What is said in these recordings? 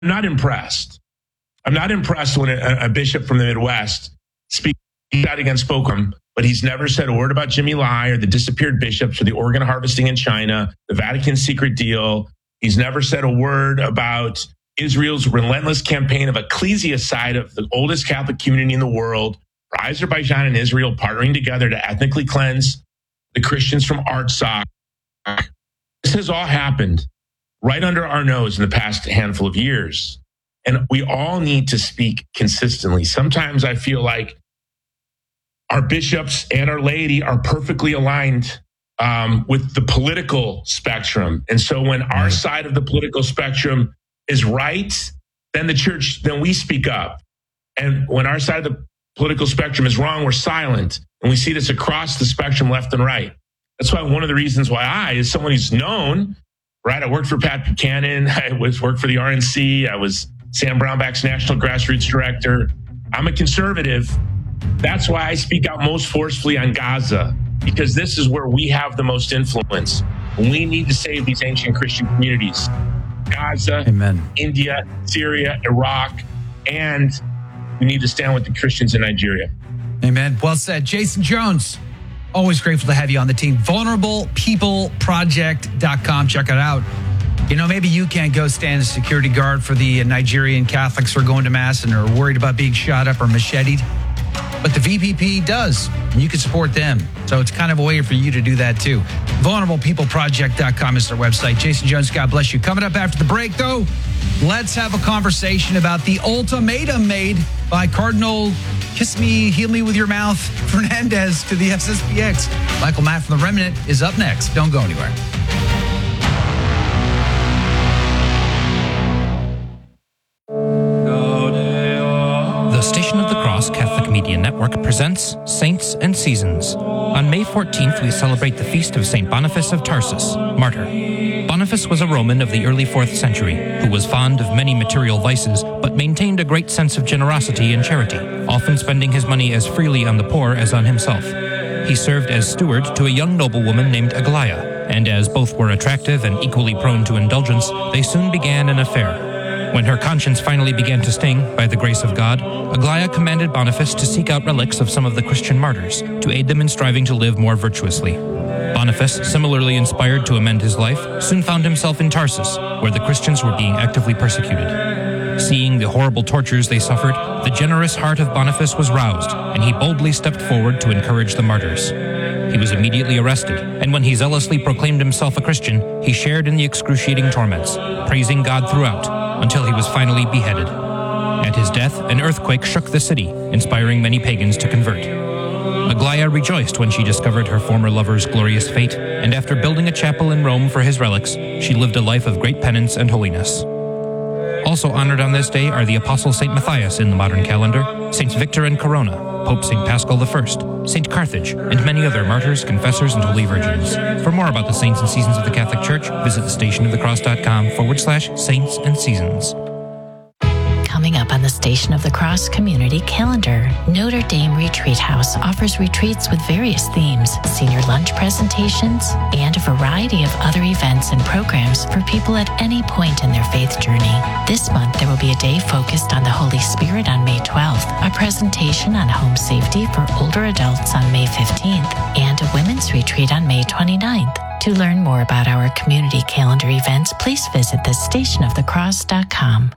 not impressed. I'm not impressed when a bishop from the Midwest speaks out against Spokane, but he's never said a word about Jimmy Lai or the disappeared bishops or the organ harvesting in China, the Vatican secret deal. He's never said a word about Israel's relentless campaign of ecclesiocide of the oldest Catholic community in the world, for Azerbaijan and Israel partnering together to ethnically cleanse the Christians from Artsakh. This has all happened right under our nose in the past handful of years. And we all need to speak consistently. Sometimes I feel like our bishops and our laity are perfectly aligned with the political spectrum. And so when our side of the political spectrum is right, then we speak up. And when our side of the political spectrum is wrong, we're silent. And we see this across the spectrum, left and right. That's why one of the reasons why as someone who's known, right? I worked for Pat Buchanan. I worked for the RNC. I was Sam Brownback's national grassroots director. I'm a conservative. That's why I speak out most forcefully on Gaza, because this is where we have the most influence. We need to save these ancient Christian communities. Gaza, Amen. India, Syria, Iraq, and we need to stand with the Christians in Nigeria. Amen. Well said. Jason Jones, always grateful to have you on the team. VulnerablePeopleProject.com. Check it out. You know, maybe you can't go stand as security guard for the Nigerian Catholics who are going to Mass and are worried about being shot up or macheted. But the VPP does, and you can support them. So it's kind of a way for you to do that too. VulnerablePeopleProject.com is their website. Jason Jones, God bless you. Coming up after the break, though, let's have a conversation about the ultimatum made by Cardinal Kiss Me, Heal Me With Your Mouth Fernandez to the SSPX. Michael Matt from The Remnant is up next. Don't go anywhere. The Station of the Cross Catholic Media Network presents Saints and Seasons. On May 14th, we celebrate the feast of St. Boniface of Tarsus, martyr. Boniface was a Roman of the early 4th century who was fond of many material vices but maintained a great sense of generosity and charity, often spending his money as freely on the poor as on himself. He served as steward to a young noblewoman named Aglaia, and as both were attractive and equally prone to indulgence, they soon began an affair. When her conscience finally began to sting, by the grace of God, Aglaia commanded Boniface to seek out relics of some of the Christian martyrs, to aid them in striving to live more virtuously. Boniface, similarly inspired to amend his life, soon found himself in Tarsus, where the Christians were being actively persecuted. Seeing the horrible tortures they suffered, the generous heart of Boniface was roused, and he boldly stepped forward to encourage the martyrs. He was immediately arrested, and when he zealously proclaimed himself a Christian, he shared in the excruciating torments, praising God throughout, until he was finally beheaded. At his death, an earthquake shook the city, inspiring many pagans to convert. Aglaia rejoiced when she discovered her former lover's glorious fate, and after building a chapel in Rome for his relics, she lived a life of great penance and holiness. Also honored on this day are the Apostle St. Matthias in the modern calendar, Saints Victor and Corona, Pope St. Paschal I, St. Carthage, and many other martyrs, confessors, and holy virgins. For more about the saints and seasons of the Catholic Church, visit thestationofthecross.com/saints and seasons. Coming up on the Station of the Cross Community Calendar, Notre Dame Retreat House offers retreats with various themes, senior lunch presentations, and a variety of other events and programs for people at any point in their faith journey. This month, there will be a day focused on the Holy Spirit on May 12th, a presentation on home safety for older adults on May 15th, and a women's retreat on May 29th. To learn more about our community calendar events, please visit thestationofthecross.com.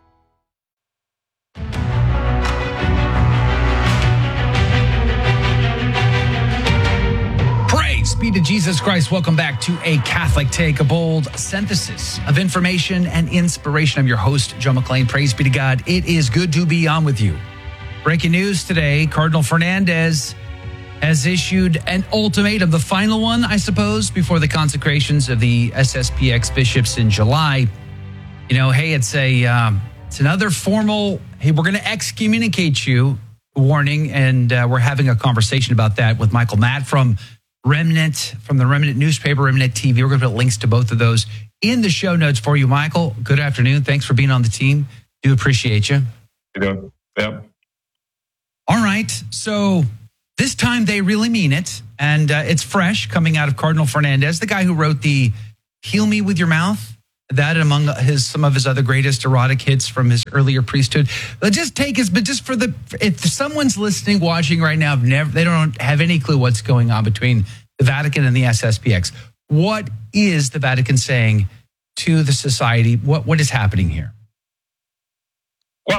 Praise be to Jesus Christ. Welcome back to A Catholic Take, a bold synthesis of information and inspiration. I'm your host, Joe McClain. Praise be to God. It is good to be on with you. Breaking news today, Cardinal Fernandez has issued an ultimatum, the final one, I suppose, before the consecrations of the SSPX bishops in July. You know, hey, it's another formal, hey, we're going to excommunicate you warning, and we're having a conversation about that with Michael Matt from Remnant, from the Remnant newspaper, Remnant TV. We're going to put links to both of those in the show notes for you. Michael, good afternoon. Thanks for being on the team. Do appreciate you. You doing? Yep. All right. So this time they really mean it. And it's fresh coming out of Cardinal Fernandez, the guy who wrote the Heal Me With Your Mouth That among some of his other greatest erotic hits from his earlier priesthood. Let's just take us, but just if someone's listening, watching right now, they don't have any clue what's going on between the Vatican and the SSPX. What is the Vatican saying to the society? What is happening here? Well,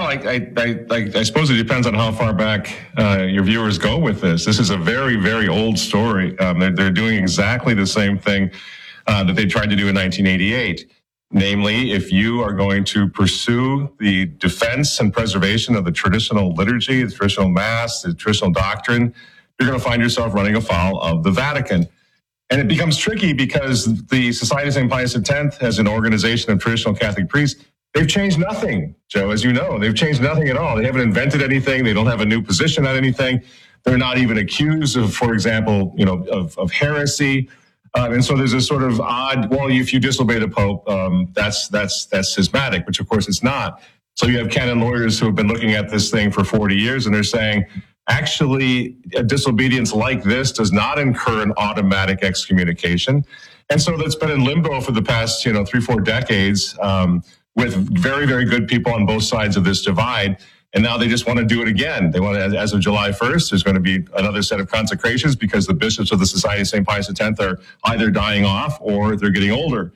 I suppose it depends on how far back your viewers go with this. This is a very, very old story. They're doing exactly the same thing that they tried to do in 1988. Namely, if you are going to pursue the defense and preservation of the traditional liturgy, the traditional mass, the traditional doctrine, you're going to find yourself running afoul of the Vatican. And it becomes tricky because the Society of St. Pius X, as an organization of traditional Catholic priests, they've changed nothing, Joe, as you know. They've changed nothing at all. They haven't invented anything. They don't have a new position on anything. They're not even accused of, for example, of heresy. And so there's this sort of odd, well, if you disobey the Pope, that's schismatic, which of course it's not. So you have canon lawyers who have been looking at this thing for 40 years, and they're saying, actually, a disobedience like this does not incur an automatic excommunication. And so that's been in limbo for the past, 3-4 decades, with very, very good people on both sides of this divide. And now they just want to do it again. They want to, as of July 1st, there's going to be another set of consecrations because the bishops of the Society of St. Pius X are either dying off or they're getting older.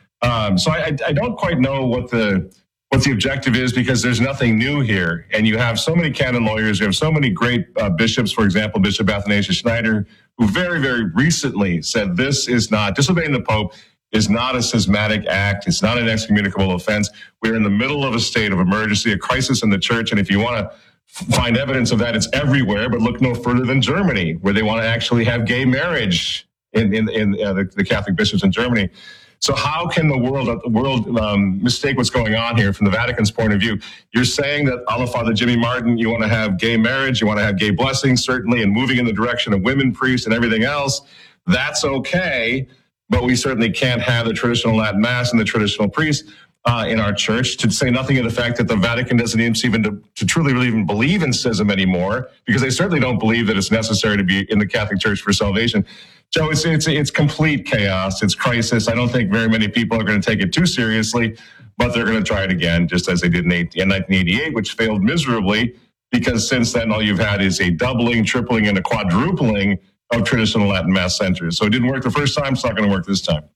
So I don't quite know what the objective is, because there's nothing new here. And you have so many canon lawyers, you have so many great bishops, for example, Bishop Athanasius Schneider, who very, very recently said this is not, disobeying the Pope is not a schismatic act. It's not an excommunicable offense. We're in the middle of a state of emergency, a crisis in the church. And if you want to find evidence of that, it's everywhere, but look no further than Germany, where they want to actually have gay marriage in the Catholic bishops in Germany. So how can the world mistake what's going on here from the Vatican's point of view? You're saying that, a la Father Jimmy Martin, you want to have gay marriage, you want to have gay blessings, certainly, and moving in the direction of women priests and everything else. That's okay. But we certainly can't have the traditional Latin Mass and the traditional priests in our church, to say nothing of the fact that the Vatican doesn't even to truly really even believe in schism anymore, because they certainly don't believe that it's necessary to be in the Catholic Church for salvation. Joe, it's complete chaos. It's crisis. I don't think very many people are going to take it too seriously, but they're going to try it again, just as they did in 1988, which failed miserably, because since then all you've had is a doubling, tripling, and a quadrupling of traditional Latin Mass centers. So it didn't work the first time. It's not going to work this time.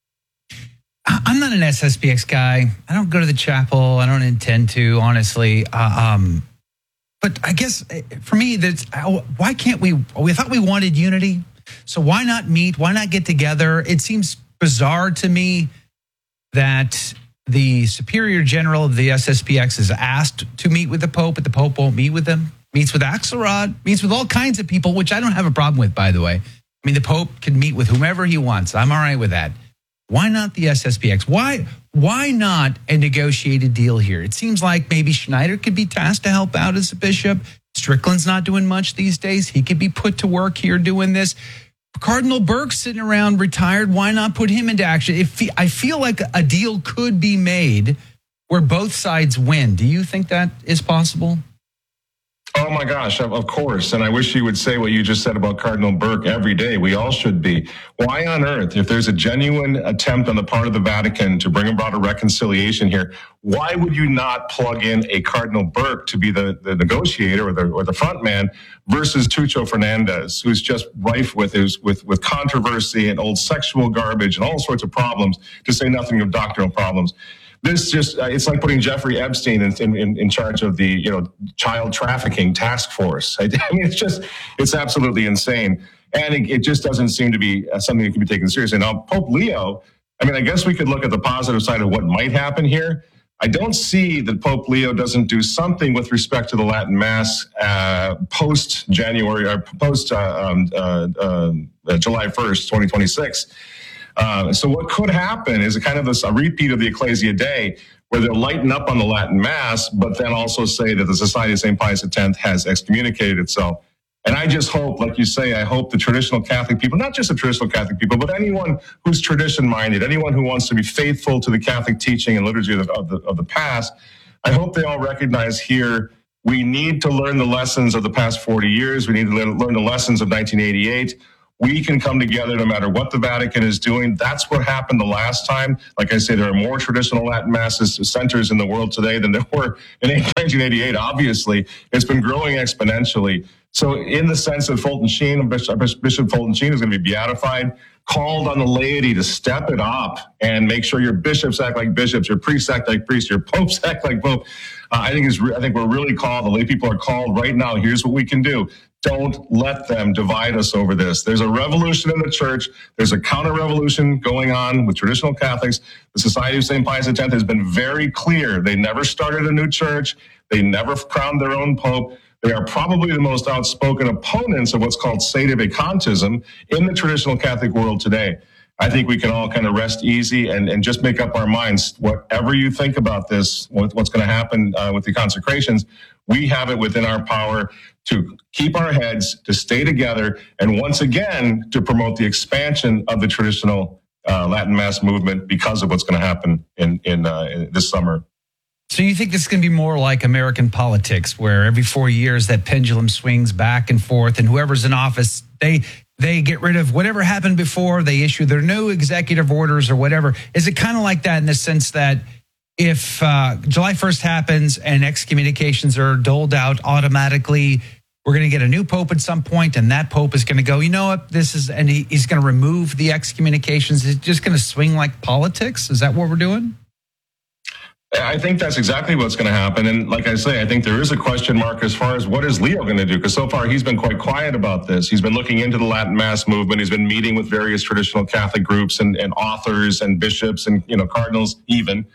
I'm not an SSPX guy. I don't go to the chapel. I don't intend to, honestly. But I guess for me, why can't we thought we wanted unity. So why not meet? Why not get together? It seems bizarre to me that the Superior General of the SSPX is asked to meet with the Pope, but the Pope won't meet with them. Meets with Axelrod, meets with all kinds of people, which I don't have a problem with, by the way. I mean, the Pope can meet with whomever he wants. I'm all right with that. Why not the SSPX? Why not a negotiated deal here? It seems like maybe Schneider could be tasked to help out as a bishop. Strickland's not doing much these days. He could be put to work here doing this. Cardinal Burke's sitting around retired. Why not put him into action? I feel like a deal could be made where both sides win. Do you think that is possible? Oh my gosh, of course. And I wish you would say what you just said about Cardinal Burke every day. We all should be. Why on earth, if there's a genuine attempt on the part of the Vatican to bring about a reconciliation here, why would you not plug in a Cardinal Burke to be the negotiator or the front man versus Tucho Fernandez, who's just rife with controversy and old sexual garbage and all sorts of problems, to say nothing of doctrinal problems? This just, it's like putting Jeffrey Epstein in charge of the, child trafficking task force. I mean, it's absolutely insane. And it just doesn't seem to be something that can be taken seriously. Now, Pope Leo, I mean, I guess we could look at the positive side of what might happen here. I don't see that Pope Leo doesn't do something with respect to the Latin Mass post-January or post-July 1st, 2026. So what could happen is a kind of a repeat of the Ecclesia Day, where they'll lighten up on the Latin Mass, but then also say that the Society of St. Pius X has excommunicated itself. And I just hope, like you say, I hope the traditional Catholic people, not just the traditional Catholic people, but anyone who's tradition-minded, anyone who wants to be faithful to the Catholic teaching and liturgy of the past, I hope they all recognize here we need to learn the lessons of the past 40 years. We need to learn the lessons of 1988. We can come together no matter what the Vatican is doing. That's what happened the last time. Like I say, there are more traditional Latin Mass centers in the world today than there were in 1988. Obviously, it's been growing exponentially. So in the sense that Fulton Sheen, Bishop Fulton Sheen is going to be beatified, called on the laity to step it up and make sure your bishops act like bishops, your priests act like priests, your popes act like pope. I think we're really called, the lay people are called right now. Here's what we can do. Don't let them divide us over this. There's a revolution in the church. There's a counter-revolution going on with traditional Catholics. The Society of St. Pius X has been very clear. They never started a new church. They never crowned their own pope. They are probably the most outspoken opponents of what's called sedevacantism in the traditional Catholic world today. I think we can all kind of rest easy and just make up our minds. Whatever you think about this, what's going to happen with the consecrations, we have it within our power to keep our heads, to stay together, and once again, to promote the expansion of the traditional Latin Mass movement because of what's going to happen in this summer. So you think this is going to be more like American politics, where every 4 years that pendulum swings back and forth, and whoever's in office, they get rid of whatever happened before, they issue their new executive orders or whatever. Is it kind of like that in the sense that if July 1st happens and excommunications are doled out automatically, we're going to get a new pope at some point, and that pope is going to go, you know what, and he's going to remove the excommunications. Is it just going to swing like politics? Is that what we're doing? I think that's exactly what's going to happen. And like I say, I think there is a question mark as far as what is Leo going to do? Because so far he's been quite quiet about this. He's been looking into the Latin Mass movement. He's been meeting with various traditional Catholic groups and authors and bishops and cardinals even.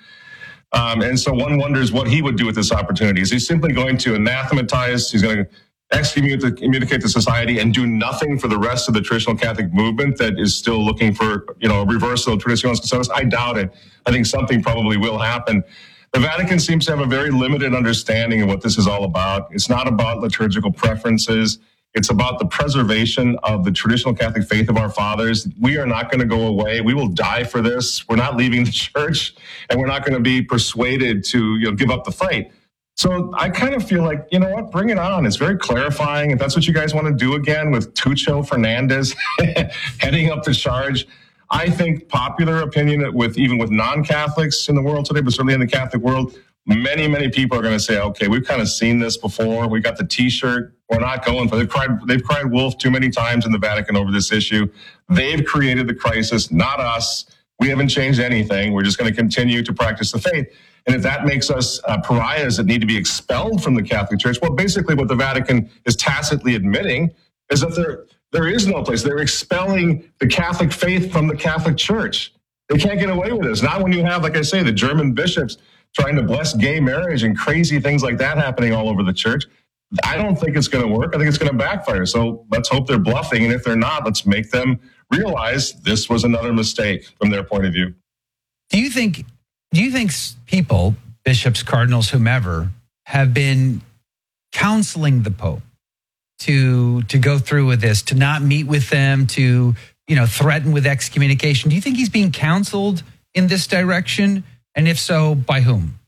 And so one wonders what he would do with this opportunity. Is he simply going to anathematize? He's going to excommunicate the society and do nothing for the rest of the traditional Catholic movement that is still looking for a reversal of Traditionis Custodes? I doubt it. I think something probably will happen. The Vatican seems to have a very limited understanding of what this is all about. It's not about liturgical preferences. It's about the preservation of the traditional Catholic faith of our fathers. We are not going to go away. We will die for this. We're not leaving the church, and we're not going to be persuaded to give up the fight. So I kind of feel like, you know what, bring it on. It's very clarifying. If that's what you guys want to do again with Tucho Fernandez heading up the charge, I think popular opinion even with non-Catholics in the world today, but certainly in the Catholic world, many, many people are going to say, okay, we've kind of seen this before. We got the T-shirt. We're not going for it. They've cried wolf too many times in the Vatican over this issue. They've created the crisis, not us. We haven't changed anything. We're just going to continue to practice the faith. And if that makes us pariahs that need to be expelled from the Catholic Church, well, basically what the Vatican is tacitly admitting is that there is no place. They're expelling the Catholic faith from the Catholic Church. They can't get away with this. Not when you have, like I say, the German bishops trying to bless gay marriage and crazy things like that happening all over the church. I don't think it's going to work. I think it's going to backfire. So let's hope they're bluffing. And if they're not, let's make them realize this was another mistake from their point of view. Do you think people, bishops, cardinals, whomever, have been counseling the Pope to go through with this, to not meet with them, to threaten with excommunication? Do you think he's being counseled in this direction? And if so, by whom?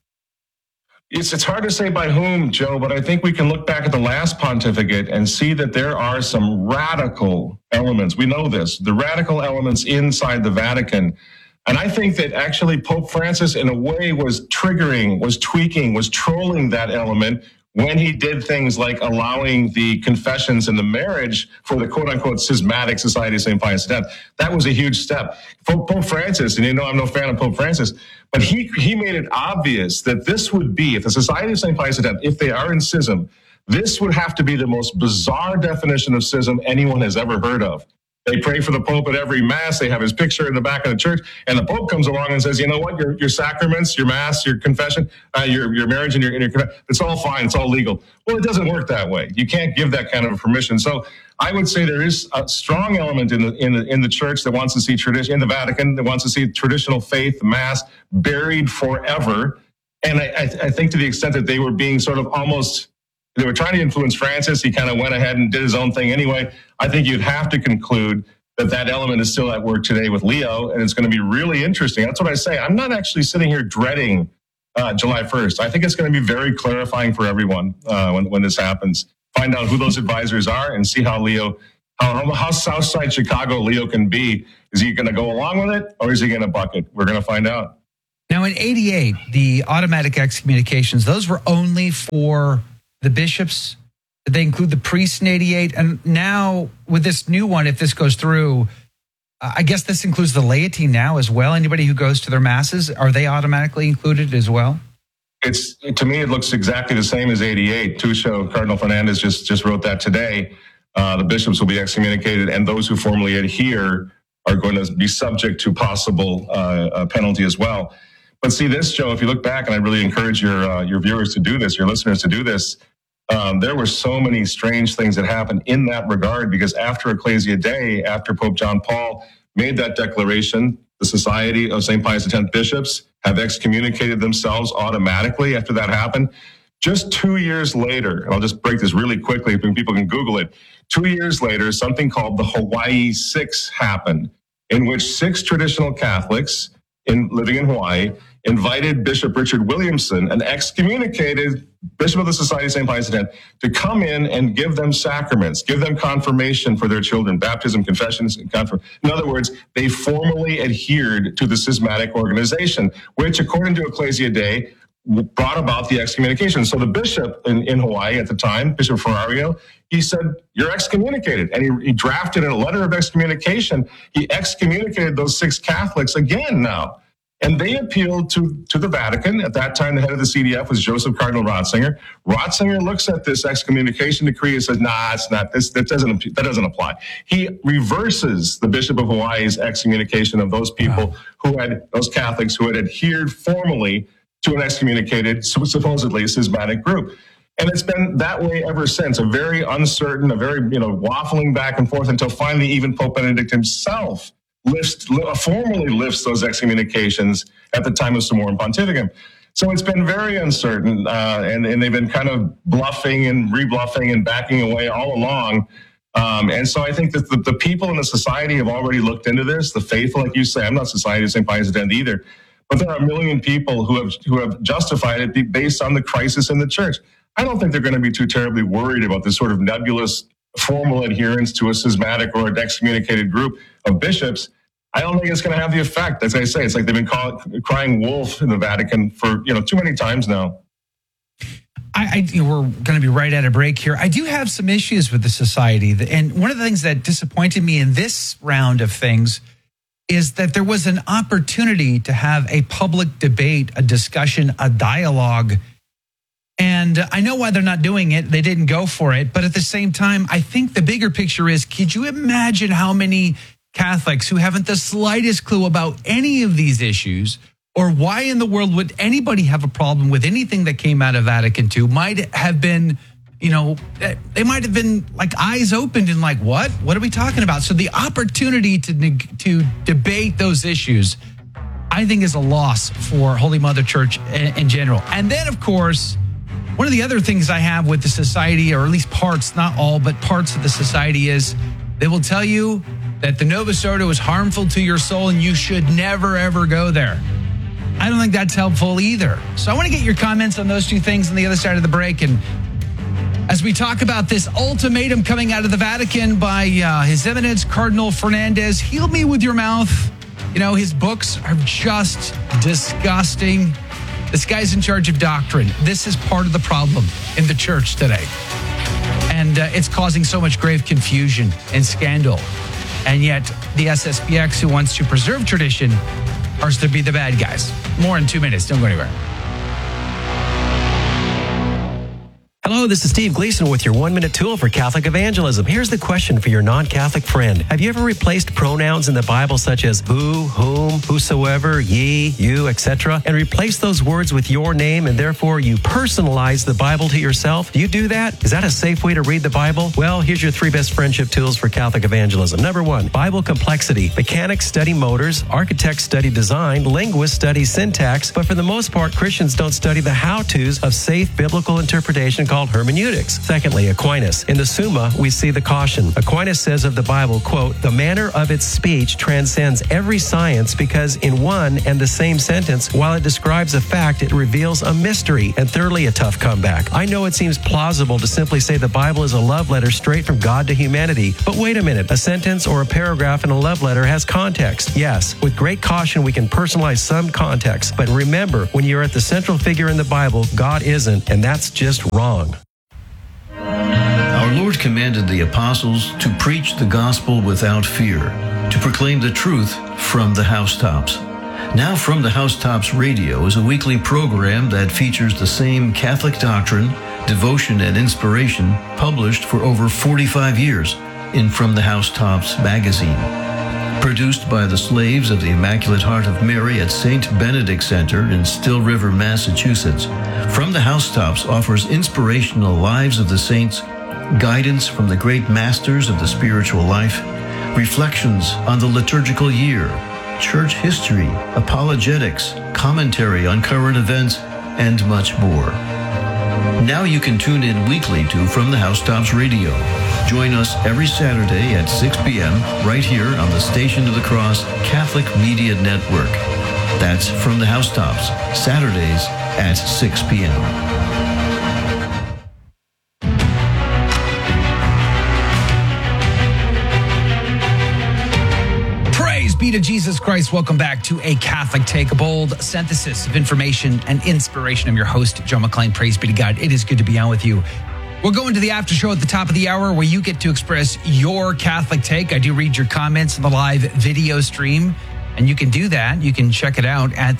It's hard to say by whom, Joe, but I think we can look back at the last pontificate and see that there are some radical elements. We know this, the radical elements inside the Vatican. And I think that actually Pope Francis, in a way, was tweaking, was trolling that element when he did things like allowing the confessions and the marriage for the quote-unquote schismatic Society of St. Pius X. That was a huge step. Pope Francis, and I'm no fan of Pope Francis, but he made it obvious that this would be, if the Society of St. Pius X, if they are in schism, this would have to be the most bizarre definition of schism anyone has ever heard of. They pray for the Pope at every Mass. They have his picture in the back of the church. And the Pope comes along and says, you know what, your sacraments, your Mass, your confession, your marriage, and your it's all fine. It's all legal. Well, it doesn't work that way. You can't give that kind of permission. So I would say there is a strong element in the church that wants to see tradition, in the Vatican, that wants to see traditional faith, Mass, buried forever. And I think to the extent that they were being sort of almost, they were trying to influence Francis. He kind of went ahead and did his own thing anyway. I think you'd have to conclude that element is still at work today with Leo, and it's going to be really interesting. That's what I say. I'm not actually sitting here dreading July 1st. I think it's going to be very clarifying for everyone when this happens. Find out who those advisors are and see how Leo how Southside Chicago Leo can be. Is he going to go along with it, or is he going to buck it? We're going to find out. Now, in 88, the automatic excommunications, those were only for the bishops. Did they include the priests in 88? And now with this new one, if this goes through, I guess this includes the laity now as well. Anybody who goes to their masses, are they automatically included as well? To me, it looks exactly the same as 88. Tusho, Cardinal Fernandez just wrote that today. The bishops will be excommunicated, and those who formally adhere are going to be subject to possible penalty as well. But see this, Joe, if you look back, and I really encourage your viewers to do this, your listeners to do this, there were so many strange things that happened in that regard, because after Ecclesia Dei, after Pope John Paul made that declaration, the Society of St. Pius X bishops have excommunicated themselves automatically after that happened. Just 2 years later, and I'll just break this really quickly, people can Google it. 2 years later, something called the Hawaii Six happened, in which 6 traditional Catholics living in Hawaii invited Bishop Richard Williamson, an excommunicated Bishop of the Society of St. Pius X, to come in and give them sacraments, give them confirmation for their children, baptism, confessions, and In other words, they formally adhered to the schismatic organization, which, according to Ecclesia Dei, brought about the excommunication. So the bishop in Hawaii at the time, Bishop Ferrario, he said, you're excommunicated. And he drafted a letter of excommunication. He excommunicated those 6 Catholics again now. And they appealed to the Vatican. At that time, the head of the CDF was Joseph Cardinal Ratzinger. Ratzinger looks at this excommunication decree and says, nah, it's not. That doesn't apply. He reverses the Bishop of Hawaii's excommunication of those people those Catholics who had adhered formally to an excommunicated, supposedly schismatic group. And it's been that way ever since, a very uncertain, a very, waffling back and forth, until finally even Pope Benedict himself formally lifts those excommunications at the time of Summorum Pontificum. So it's been very uncertain, and they've been kind of bluffing and rebluffing and backing away all along. And so I think that the people in the society have already looked into this, the faithful, like you say. I'm not Society of St. Pius X either. But there are a million people who have justified it based on the crisis in the church. I don't think they're going to be too terribly worried about this sort of nebulous formal adherence to a schismatic or an excommunicated group of bishops. I don't think it's going to have the effect. As I say, it's like they've been crying wolf in the Vatican for too many times now. We're going to be right at a break here. I do have some issues with the society. And one of the things that disappointed me in this round of things is that there was an opportunity to have a public debate, a discussion, a dialogue. And I know why they're not doing it. They didn't go for it. But at the same time, I think the bigger picture is, could you imagine how many Catholics who haven't the slightest clue about any of these issues, or why in the world would anybody have a problem with anything that came out of Vatican II, might have been, they might have been like eyes opened and like, what are we talking about? So the opportunity to debate those issues, I think, is a loss for Holy Mother Church in general. And then, of course, one of the other things I have with the society, or at least parts, not all, but parts of the society, is they will tell you that the Novus Ordo is harmful to your soul and you should never, ever go there. I don't think that's helpful either. So I want to get your comments on those two things on the other side of the break. And as we talk about this ultimatum coming out of the Vatican by His Eminence Cardinal Fernandez, heal me with your mouth. His books are just disgusting. This guy's in charge of doctrine. This is part of the problem in the church today. And it's causing so much grave confusion and scandal. And yet the SSPX, who wants to preserve tradition, are to be the bad guys. More in 2 minutes. Don't go anywhere. Hello, this is Steve Gleason with your 1-minute tool for Catholic evangelism. Here's the question for your non-Catholic friend. Have you ever replaced pronouns in the Bible such as who, whom, whosoever, ye, you, etc., and replaced those words with your name, and therefore you personalize the Bible to yourself? Do you do that? Is that a safe way to read the Bible? Well, here's your 3 best friendship tools for Catholic evangelism. Number 1, Bible complexity. Mechanics study motors, architects study design, linguists study syntax, but for the most part, Christians don't study the how-tos of safe biblical interpretation called called hermeneutics. Secondly, Aquinas. In the Summa, we see the caution. Aquinas says of the Bible, quote, the manner of its speech transcends every science because in one and the same sentence, while it describes a fact, it reveals a mystery. And thirdly, a tough comeback. I know it seems plausible to simply say the Bible is a love letter straight from God to humanity, but wait a minute, a sentence or a paragraph in a love letter has context. Yes, with great caution, we can personalize some context, but remember, when you're at the central figure in the Bible, God isn't, and that's just wrong. Our Lord commanded the apostles to preach the gospel without fear, to proclaim the truth from the housetops. Now From the Housetops Radio is a weekly program that features the same Catholic doctrine, devotion, and inspiration published for over 45 years in From the Housetops magazine. Produced by the Slaves of the Immaculate Heart of Mary at St. Benedict Center in Still River, Massachusetts, From the Housetops offers inspirational lives of the saints, guidance from the great masters of the spiritual life, reflections on the liturgical year, church history, apologetics, commentary on current events, and much more. Now you can tune in weekly to From the Housetops Radio. Join us every Saturday at 6 p.m. right here on the Station of the Cross Catholic Media Network. That's From the Housetops, Saturdays at 6 p.m. Be to Jesus Christ. Welcome back to A Catholic Take, a bold synthesis of information and inspiration. I'm your host, Joe McLean. Praise be to God. It is good to be on with you. We'll go into the after show at the top of the hour where you get to express your Catholic take. I do read your comments in the live video stream, and you can do that. You can check it out at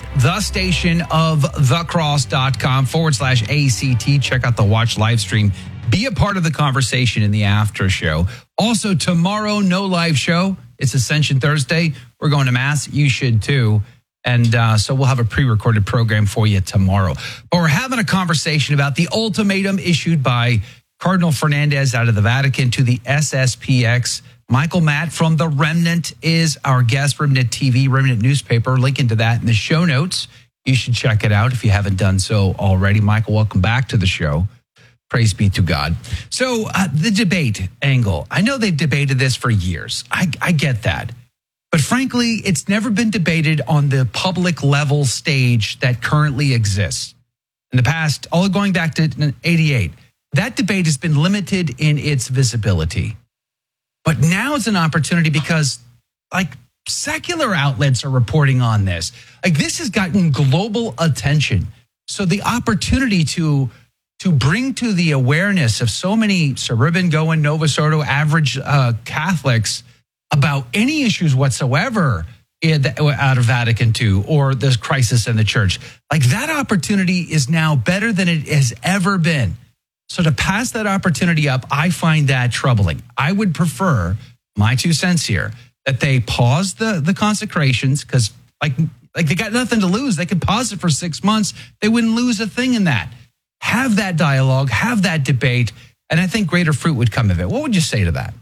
thestationofthecross.com/ACT. Check out the watch live stream. Be a part of the conversation in the after show. Also, tomorrow, no live show. It's Ascension Thursday. We're going to Mass. You should too. And so we'll have a pre-recorded program for you tomorrow. But we're having a conversation about the ultimatum issued by Cardinal Fernandez out of the Vatican to the SSPX. Michael Matt from The Remnant is our guest, Remnant TV, Remnant newspaper. Link into that in the show notes. You should check it out if you haven't done so already. Michael, welcome back to the show. Praise be to God. So the debate angle, I know they've debated this for years. I get that. But frankly, it's never been debated on the public level stage that currently exists. In the past, all going back to 88, that debate has been limited in its visibility. But now it's an opportunity because secular outlets are reporting on this. This has gotten global attention. So the opportunity to bring to the awareness of so many suburban-going, Novus Ordo, average Catholics about any issues whatsoever out of Vatican II or this crisis in the church. That opportunity is now better than it has ever been. So to pass that opportunity up, I find that troubling. I would prefer, my 2 cents here, that they pause the consecrations because they got nothing to lose. They could pause it for 6 months. They wouldn't lose a thing in that. Have that dialogue, have that debate, and I think greater fruit would come of it. What would you say to that?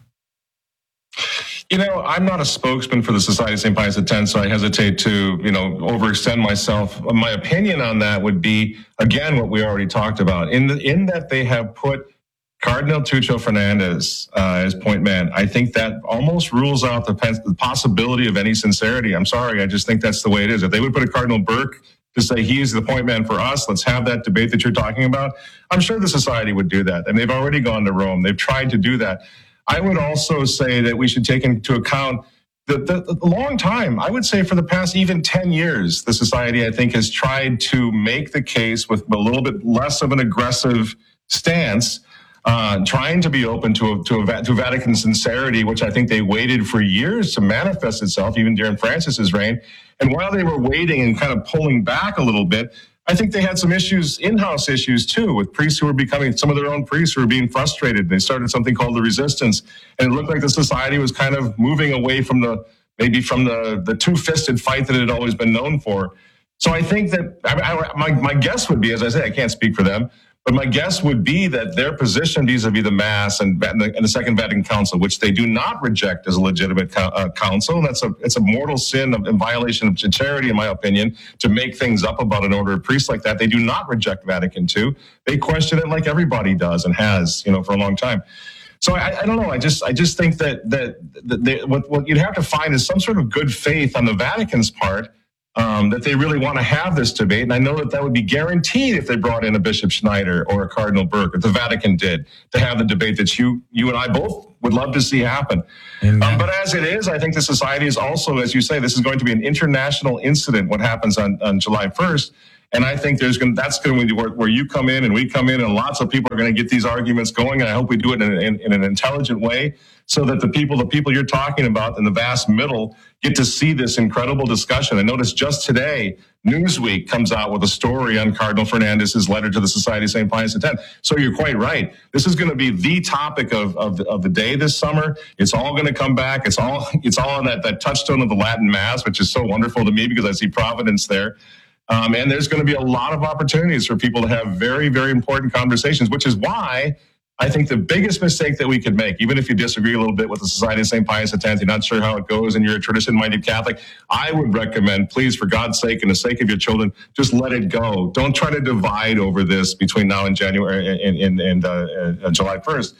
I'm not a spokesman for the Society of St. Pius X, so I hesitate to, overextend myself. My opinion on that would be, again, what we already talked about. In that they have put Cardinal Tuccio Fernandez as point man, I think that almost rules out the possibility of any sincerity. I'm sorry, I just think that's the way it is. If they would put a Cardinal Burke to say he's the point man for us, let's have that debate that you're talking about, I'm sure the society would do that. And they've already gone to Rome. They've tried to do that. I would also say that we should take into account the long time, I would say for the past even 10 years, the society, I think, has tried to make the case with a little bit less of an aggressive stance, trying to be open to Vatican sincerity, which I think they waited for years to manifest itself, even during Francis's reign. And while they were waiting and kind of pulling back a little bit, I think they had some issues, in-house issues too, with priests who were becoming, some of their own priests who were being frustrated. They started something called the Resistance, and it looked like the society was kind of moving away from the two-fisted fight that it had always been known for. So I think that my guess would be, as I say, I can't speak for them, But my guess would be that their position vis-a-vis the Mass and the Second Vatican Council, which they do not reject as a legitimate council, and it's a mortal sin and violation of charity, in my opinion, to make things up about an order of priests like that. They do not reject Vatican II. They question it like everybody does and has, for a long time. So I don't know. I just think that what you'd have to find is some sort of good faith on the Vatican's part. That they really want to have this debate. And I know that would be guaranteed if they brought in a Bishop Schneider or a Cardinal Burke, if the Vatican did, to have the debate that you and I both would love to see happen. But as it is, I think the society is also, as you say, this is going to be an international incident, what happens on July 1st. And I think that's going to be where you come in and we come in, and lots of people are going to get these arguments going. And I hope we do it in an intelligent way, so that the people you're talking about in the vast middle get to see this incredible discussion. I noticed just today, Newsweek comes out with a story on Cardinal Fernandez's letter to the Society of St. Pius X. So you're quite right. This is going to be the topic of the day this summer. It's all going to come back. It's all on that touchstone of the Latin Mass, which is so wonderful to me because I see providence there. And there's going to be a lot of opportunities for people to have very, very important conversations, which is why I think the biggest mistake that we could make, even if you disagree a little bit with the Society of St. Pius X, you're not sure how it goes and you're a tradition-minded Catholic, I would recommend, please, for God's sake and the sake of your children, just let it go. Don't try to divide over this between now and January and July 1st.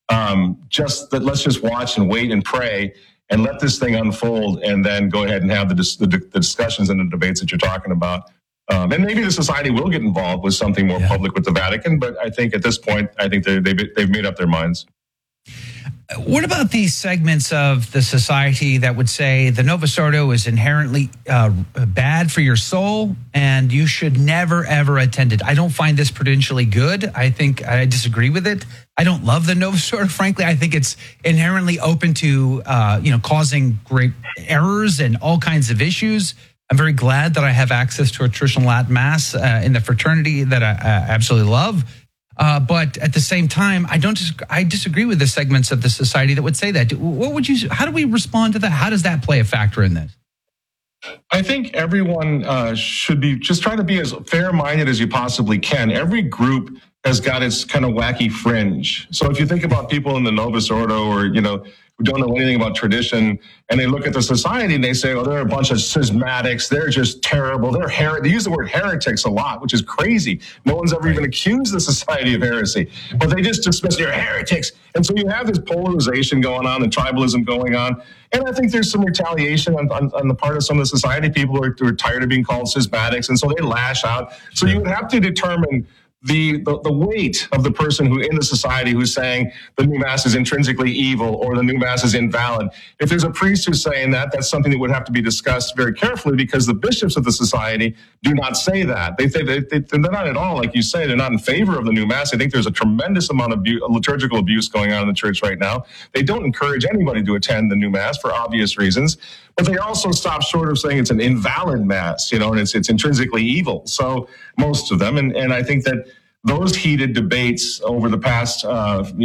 Let's just watch and wait and pray and let this thing unfold, and then go ahead and have the discussions and the debates that you're talking about. And maybe the society will get involved with something more public with the Vatican, but I think at this point, I think they've made up their minds. What about these segments of the society that would say the Novus Ordo is inherently bad for your soul and you should never, ever attend it? I don't find this prudentially good. I think I disagree with it. I don't love the Novus Ordo, frankly. I think it's inherently open to, causing great errors and all kinds of issues. I'm very glad that I have access to a traditional Latin Mass in the fraternity that I absolutely love. But at the same time, I disagree with the segments of the society that would say that. How do we respond to that? How does that play a factor in this? I think everyone should be just try to be as fair-minded as you possibly can. Every group has got its kind of wacky fringe. So if you think about people in the Novus Ordo or, who don't know anything about tradition, and they look at the society and they say, oh, they're a bunch of schismatics. They're just terrible. They use the word heretics a lot, which is crazy. No one's ever even accused the society of heresy, but they just dismiss you're heretics. And so you have this polarization going on and tribalism going on. And I think there's some retaliation on the part of some of the society. People who are tired of being called schismatics, and so they lash out. So you would have to determine the weight of the person who in the society who's saying the new Mass is intrinsically evil or the new Mass is invalid. If there's a priest who's saying that, that's something that would have to be discussed very carefully, because the bishops of the society do not say that. They're not at all, like you say, they're not in favor of the new Mass. I think there's a tremendous amount of liturgical abuse going on in the church right now. They don't encourage anybody to attend the new Mass for obvious reasons, but they also stop short of saying it's an invalid Mass, and it's intrinsically evil. So most of them, and I think that those heated debates over the past, since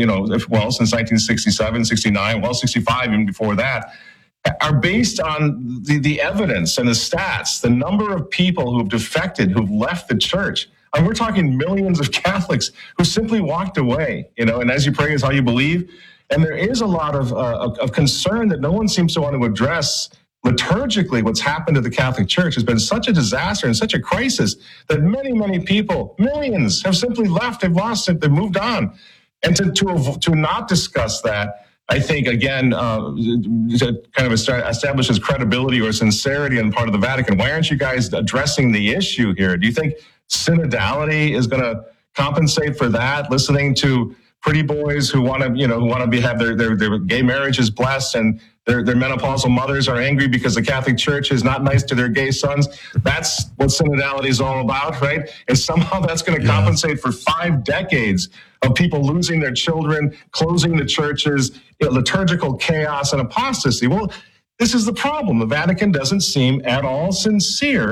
1967, 69, 65, even before that, are based on the evidence and the stats, the number of people who have defected, who've left the church. And we're talking millions of Catholics who simply walked away, and as you pray is how you believe. And there is a lot of concern that no one seems to want to address. Liturgically, what's happened to the Catholic Church has been such a disaster and such a crisis that many, many people, millions, have simply left, they've lost it, they've moved on. And to not discuss that, I think, again, kind of establishes credibility or sincerity on the part of the Vatican. Why aren't you guys addressing the issue here? Do you think synodality is going to compensate for that? Listening to pretty boys who want to have their gay marriages blessed, and their menopausal mothers are angry because the Catholic Church is not nice to their gay sons. That's what synodality is all about, right? And somehow that's going to compensate for 5 decades of people losing their children, closing the churches, liturgical chaos and apostasy. Well, this is the problem. The Vatican doesn't seem at all sincere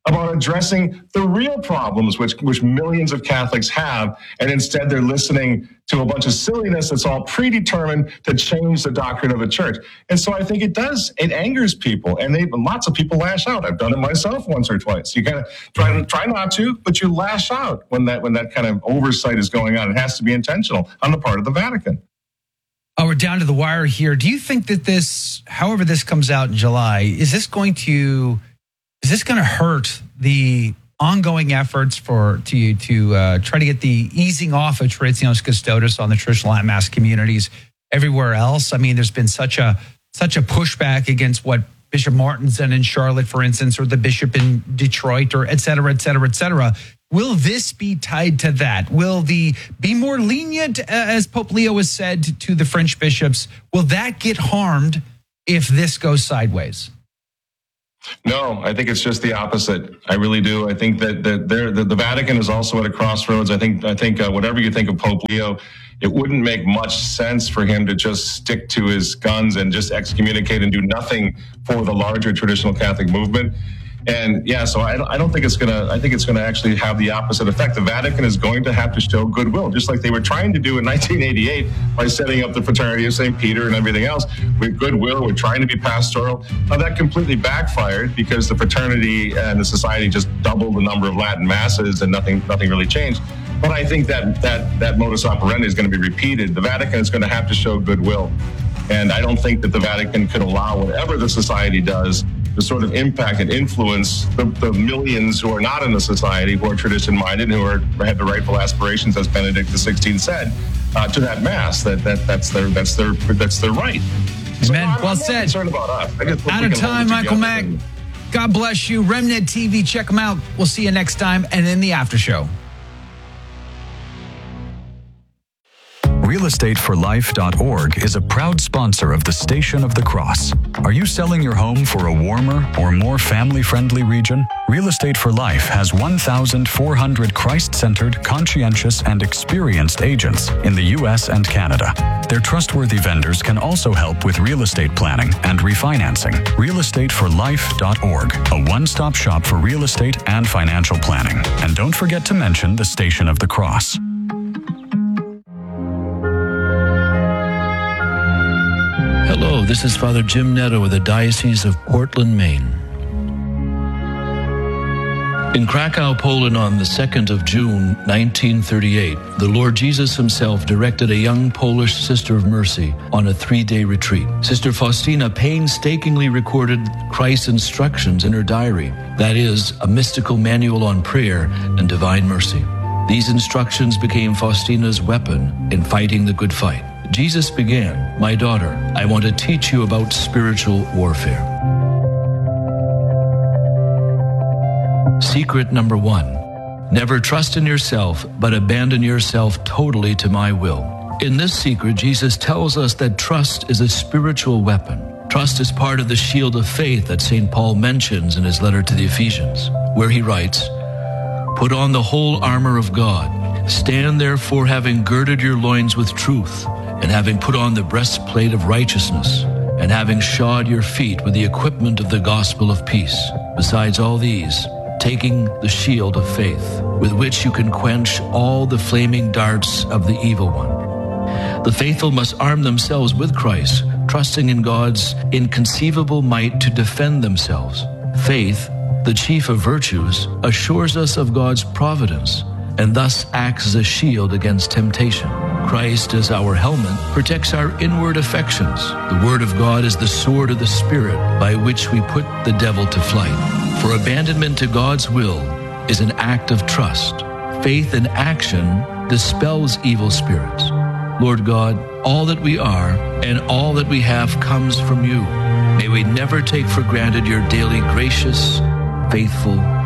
about addressing the real problems which millions of Catholics have, and instead they're listening to a bunch of silliness that's all predetermined to change the doctrine of the church. And so I think it angers people, and lots of people lash out. I've done it myself once or twice. You kind of try not to, but you lash out when that kind of oversight is going on. It has to be intentional on the part of the Vatican. Oh, we're down to the wire here. Do you think that this, however this comes out in July, is this going to hurt the ongoing efforts to try to get the easing off of Traditionis Custodes on the traditional Latin Mass communities everywhere else? I mean, there's been such a pushback against what Bishop Martin's done in Charlotte, for instance, or the bishop in Detroit, or et cetera, et cetera, et cetera. Will this be tied to that? Will the be more lenient, as Pope Leo has said to the French bishops? Will that get harmed if this goes sideways? No, I think it's just the opposite. I really do. I think that the Vatican is also at a crossroads. I think whatever you think of Pope Leo, it wouldn't make much sense for him to just stick to his guns and just excommunicate and do nothing for the larger traditional Catholic movement. And yeah, so I don't think it's gonna. I think it's gonna actually have the opposite effect. The Vatican is going to have to show goodwill, just like they were trying to do in 1988 by setting up the Fraternity of St. Peter and everything else. With goodwill, we're trying to be pastoral. Now that completely backfired because the fraternity and the society just doubled the number of Latin masses and nothing really changed. But I think that modus operandi is going to be repeated. The Vatican is going to have to show goodwill, and I don't think that the Vatican could allow whatever the society does to sort of impact and influence the millions who are not in the society, who are tradition-minded, who have the rightful aspirations, as Benedict XVI said, to that mass. That's their right. So Amen. Well said. Concerned about us. Out of time, Michael Mack. God bless you. Remnant TV, check them out. We'll see you next time, and in the after show. realestateforlife.org is a proud sponsor of the Station of the Cross. Are you selling your home for a warmer or more family-friendly region? Real Estate for Life has 1,400 Christ-centered, conscientious, and experienced agents in the U.S. and Canada. Their trustworthy vendors can also help with real estate planning and refinancing. realestateforlife.org, a one-stop shop for real estate and financial planning. And don't forget to mention the Station of the Cross. Hello, this is Father Jim Netto with the Diocese of Portland, Maine. In Krakow, Poland on the 2nd of June, 1938, the Lord Jesus himself directed a young Polish Sister of Mercy on a 3-day retreat. Sister Faustina painstakingly recorded Christ's instructions in her diary, that is, a mystical manual on prayer and divine mercy. These instructions became Faustina's weapon in fighting the good fight. Jesus began, "My daughter, I want to teach you about spiritual warfare." Secret number 1, never trust in yourself, but abandon yourself totally to my will. In this secret, Jesus tells us that trust is a spiritual weapon. Trust is part of the shield of faith that St. Paul mentions in his letter to the Ephesians, where he writes, "Put on the whole armor of God. Stand therefore having girded your loins with truth, and having put on the breastplate of righteousness, and having shod your feet with the equipment of the gospel of peace. Besides all these, taking the shield of faith, with which you can quench all the flaming darts of the evil one." The faithful must arm themselves with Christ, trusting in God's inconceivable might to defend themselves. Faith, the chief of virtues, assures us of God's providence, and thus acts as a shield against temptation. Christ, as our helmet, protects our inward affections. The Word of God is the sword of the Spirit by which we put the devil to flight. For abandonment to God's will is an act of trust. Faith in action dispels evil spirits. Lord God, all that we are and all that we have comes from you. May we never take for granted your daily gracious, faithful